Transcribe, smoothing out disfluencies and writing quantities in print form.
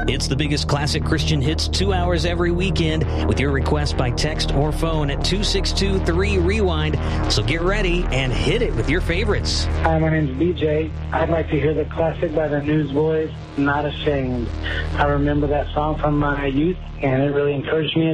It's the biggest classic Christian hits 2 hours every weekend with your request by text or phone at 262-3-REWIND. So get ready and hit it with your favorites. Hi, my name's BJ. I'd like to hear the classic by the Newsboys, Not Ashamed. I remember that song from my youth, and it really encouraged me